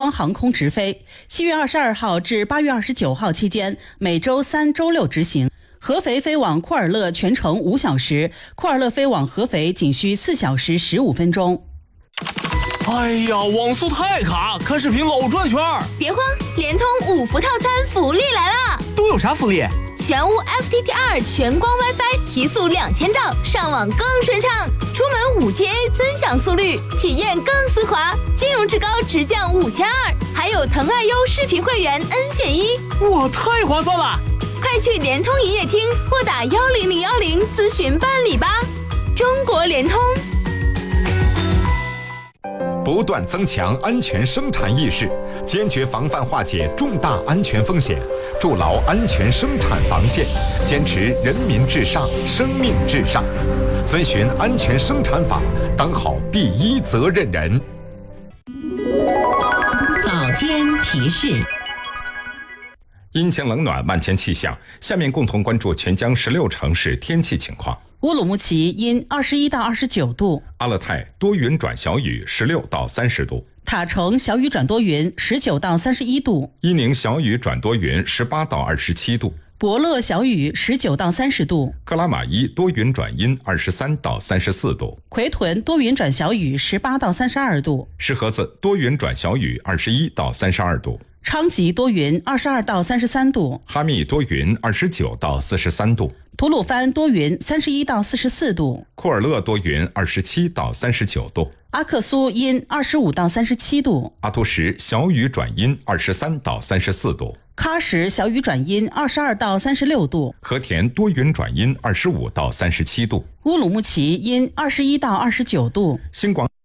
光航空直飞，7月22号至8月29号期间，每周3、周6执行。合肥飞往库尔勒全程5小时，库尔勒飞往合肥仅需4小时15分钟。 哎呀，网速太卡，看视频老转圈。 别慌，联通5伏套餐福利来了！ 都有啥福利？ 全屋 FTTR 全光 WiFi，提速2000兆，上网更顺畅。出门5Ga 尊享速率，体验更丝滑。金融至高直降5200，还有腾爱优视频会员 N 选1， 哇，太划算了！ 快去联通营业厅或打10010咨询办理吧。中国联通。 不断增强安全生产意识，坚决防范化解重大安全风险，筑牢安全生产防线，坚持人民至上、生命至上，遵循安全生产法，当好第一责任人。 早间提示。 阴晴冷暖，万千气象。下面共同关注全江16城市天气情况。 乌鲁木齐阴21到29度， 阿勒泰多云转小雨16到30度， 塔城小雨转多云19到31度， 伊宁小雨转多云18到27度， 博乐小雨19到30度， 克拉玛依多云转阴23到34度， 奎屯多云转小雨18到32度， 石河子多云转小雨21到32度， 昌吉多云22到33度， 哈密多云29到43度， 吐鲁番多云31到44度， 库尔勒多云27到39度， 阿克苏阴25到37度， 阿图什小雨转阴23到34度， 喀什小雨转阴22到36度， 和田多云转阴25到37度， 乌鲁木齐阴21到29度， 新广